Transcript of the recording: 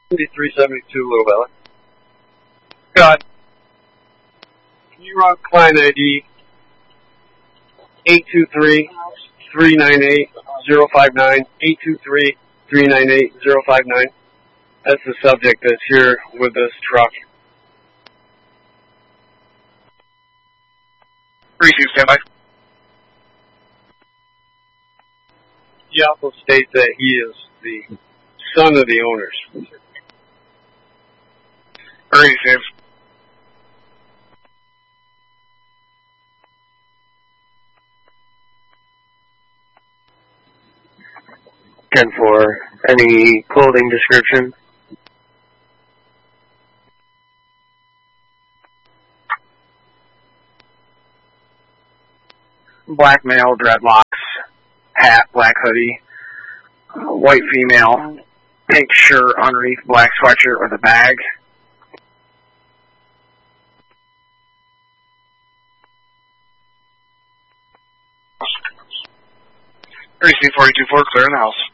372 Little Valley. Scott, can you run client ID 823-398-059, 823-398-059? That's the subject that's here with this truck. Receive, standby. He also states that he is the son of the owners. Receive. Ten for any clothing description. Black male, dreadlocks, hat, black hoodie, white female, pink shirt underneath black sweatshirt with a bag. Receive 424, clear in the house.